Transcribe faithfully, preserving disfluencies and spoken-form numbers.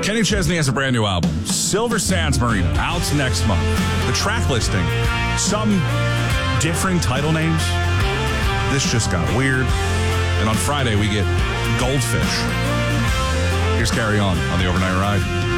Kenny Chesney has a brand new album, Silver Sands Marina, out next month. The track listing, some differing title names. This just got weird. And on Friday, we get Goldfish. Here's Carry On on the Overnight Ride.